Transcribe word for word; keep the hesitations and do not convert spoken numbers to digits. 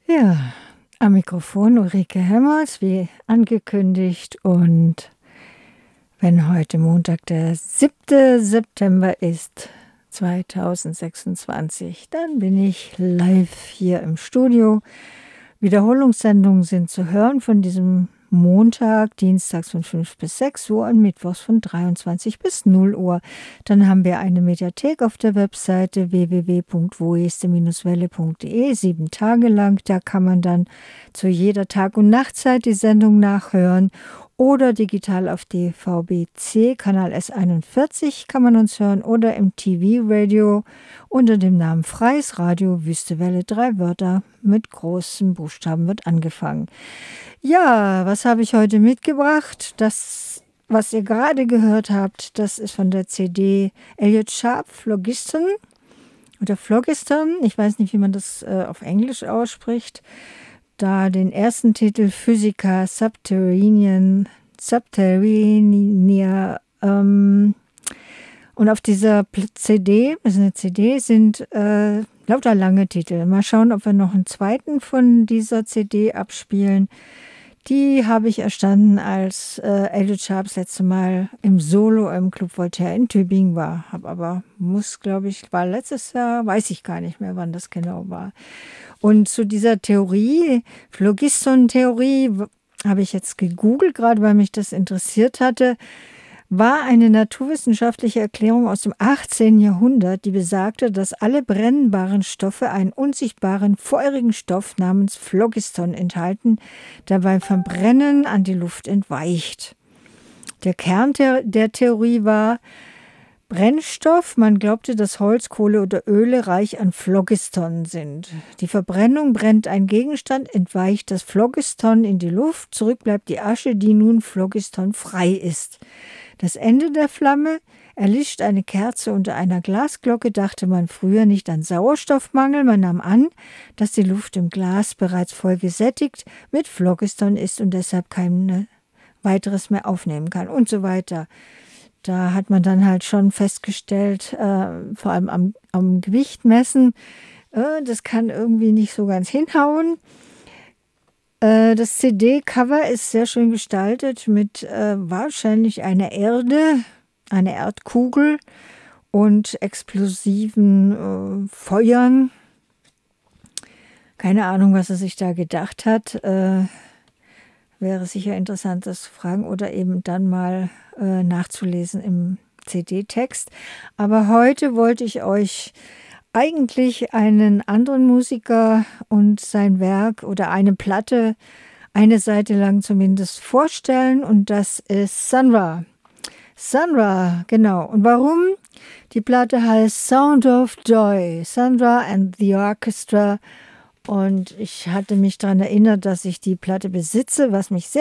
Ja, am Mikrofon Ulrike Hemmers, wie angekündigt. Und wenn heute Montag, der siebte September ist, zweitausendsechsundzwanzig, dann bin ich live hier im Studio. Wiederholungssendungen sind zu hören von diesem Montag, dienstags von fünf bis sechs Uhr und mittwochs von dreiundzwanzig bis null Uhr. Dann haben wir eine Mediathek auf der Webseite w w w punkt wo este welle punkt de, sieben Tage lang. Da kann man dann zu jeder Tag- und Nachtzeit die Sendung nachhören. Oder digital auf D V B C, Kanal S einundvierzig kann man uns hören, oder im T V-Radio unter dem Namen Freies Radio, Wüste Welle, drei Wörter mit großen Buchstaben wird angefangen. Ja, was habe ich heute mitgebracht? Das, was ihr gerade gehört habt, das ist von der C D Elliott Sharp, Phlogiston oder Phlogiston, ich weiß nicht, wie man das äh, auf Englisch ausspricht. Da den ersten Titel Physica Subterranean, Subterranea, ähm, und auf dieser C D, das ist eine C D, sind äh, lauter lange Titel. Mal schauen, ob wir noch einen zweiten von dieser C D abspielen. Die habe ich erstanden, als äh, Elliott Sharp das letzte Mal im Solo im Club Voltaire in Tübingen war. Hab aber, muss glaube ich, war letztes Jahr, weiß ich gar nicht mehr, wann das genau war. Und zu dieser Theorie, Phlogiston-Theorie, habe ich jetzt gegoogelt, gerade weil mich das interessiert hatte, war eine naturwissenschaftliche Erklärung aus dem achtzehnten Jahrhundert, die besagte, dass alle brennbaren Stoffe einen unsichtbaren, feurigen Stoff namens Phlogiston enthalten, der beim Verbrennen an die Luft entweicht. Der Kern der, der Theorie war Brennstoff. Man glaubte, dass Holz, Kohle oder Öle reich an Phlogiston sind. Die Verbrennung brennt ein Gegenstand, entweicht das Phlogiston in die Luft, zurück bleibt die Asche, die nun phlogistonfrei ist. Das Ende der Flamme: erlischt eine Kerze unter einer Glasglocke, dachte man früher nicht an Sauerstoffmangel. Man nahm an, dass die Luft im Glas bereits voll gesättigt mit Phlogiston ist und deshalb kein weiteres mehr aufnehmen kann und so weiter. Da hat man dann halt schon festgestellt, äh, vor allem am, am Gewicht messen, äh, das kann irgendwie nicht so ganz hinhauen. Das C D-Cover ist sehr schön gestaltet mit äh, wahrscheinlich einer Erde, einer Erdkugel und explosiven äh, Feuern. Keine Ahnung, was er sich da gedacht hat. Äh, wäre sicher interessant, das zu fragen oder eben dann mal äh, nachzulesen im C D-Text. Aber heute wollte ich euch eigentlich einen anderen Musiker und sein Werk oder eine Platte eine Seite lang zumindest vorstellen, und das ist Sun Ra. Sun Ra, genau. Und warum? Die Platte heißt Sound of Joy, Sun Ra and the Orchestra, und ich hatte mich daran erinnert, dass ich die Platte besitze, was mich sehr